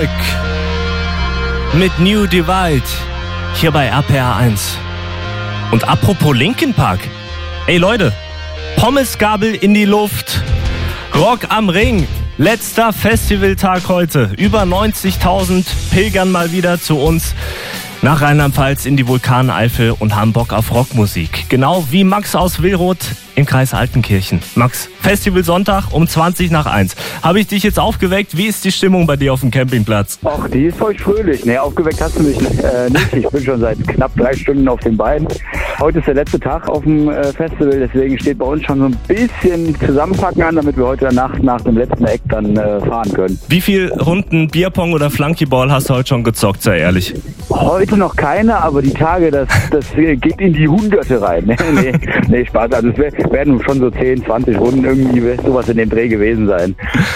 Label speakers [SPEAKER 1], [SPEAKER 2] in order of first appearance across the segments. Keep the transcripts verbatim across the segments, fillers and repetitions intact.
[SPEAKER 1] Park mit New Divide hier bei R P R eins. Und apropos Linkin Park, ey Leute, Pommesgabel in die Luft, Rock am Ring, letzter Festivaltag heute. Über neunzigtausend pilgern mal wieder zu uns nach Rheinland-Pfalz in die Vulkaneifel und haben Bock auf Rockmusik. Genau wie Max aus Willroth im Kreis Altenkirchen. Max, Festival Sonntag um zwanzig nach eins. Habe ich dich jetzt aufgeweckt? Wie ist die Stimmung bei dir auf dem Campingplatz?
[SPEAKER 2] Ach, die ist voll fröhlich. Nee, aufgeweckt hast du mich äh, nicht. Ich bin schon seit knapp drei Stunden auf den Beinen. Heute ist der letzte Tag auf dem äh, Festival, deswegen steht bei uns schon so ein bisschen Zusammenpacken an, damit wir heute Nacht nach dem letzten Eck dann äh, fahren können.
[SPEAKER 1] Wie viele Runden Bierpong oder Flunkyball hast du heute schon gezockt, sei ehrlich?
[SPEAKER 2] Heute noch keine, aber die Tage, das, das geht in die Hunderte rein. nee, nee, nee, Spaß. Also es werden schon so zehn, zwanzig Runden irgendwie sowas in dem Dreh gewesen sein.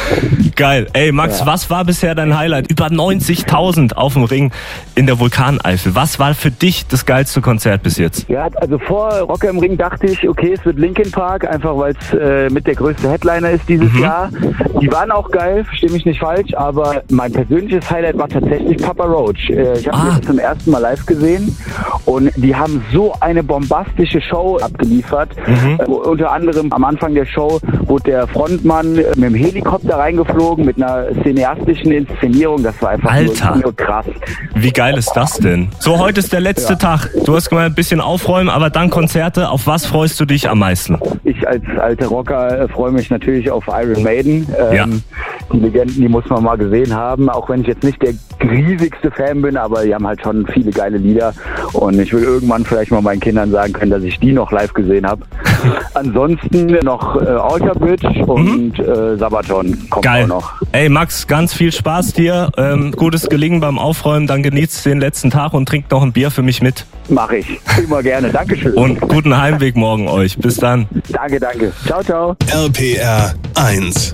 [SPEAKER 1] Geil. Ey Max, ja. Was war bisher dein Highlight? Über neunzigtausend auf dem Ring in der Vulkaneifel. Was war für dich das geilste Konzert bis jetzt?
[SPEAKER 2] Ja, also vor Rock am Ring dachte ich, okay, es wird Linkin Park, einfach weil es äh, mit der größte Headliner ist dieses mhm. Jahr. Die waren auch geil, verstehe mich nicht falsch, aber mein persönliches Highlight war tatsächlich Papa Roach. Äh, ich habe ah. die zum ersten Mal live gesehen und die haben so eine bombastische Show abgeliefert. Mhm. Äh, unter anderem am Anfang der Show wurde der Frontmann mit dem Helikopter reingeflogen mit einer cineastischen Inszenierung. Das war einfach
[SPEAKER 1] Alter.
[SPEAKER 2] Nur, nur krass.
[SPEAKER 1] Wie geil ist das denn? So, heute ist der letzte ja. Tag. Du hast gemeint, ein bisschen aufräumen, aber dann Konzerte. Auf was freust du dich am meisten?
[SPEAKER 2] Ich als alter Rocker äh, freue mich natürlich auf Iron Maiden. Ähm,
[SPEAKER 1] ja.
[SPEAKER 2] Die Legenden, die muss man mal gesehen haben. Auch wenn ich jetzt nicht der riesigste Fan bin, aber die haben halt schon viele geile Lieder. Und ich will irgendwann vielleicht mal meinen Kindern sagen können, dass ich die noch live gesehen habe. Ansonsten noch äh, Alter Bridge und mhm. äh, Sabaton kommt
[SPEAKER 1] Geil.
[SPEAKER 2] Auch noch.
[SPEAKER 1] Ey Max, ganz viel Spaß dir. Ähm, gutes Gelingen beim Aufräumen. Dann genießt den letzten Tag und trinkt noch ein Bier für mich mit.
[SPEAKER 2] Mach ich. Immer gerne. Dankeschön.
[SPEAKER 1] Und guten Heimweg morgen euch. Bis dann.
[SPEAKER 2] Danke, danke. Ciao, ciao.
[SPEAKER 3] R P R eins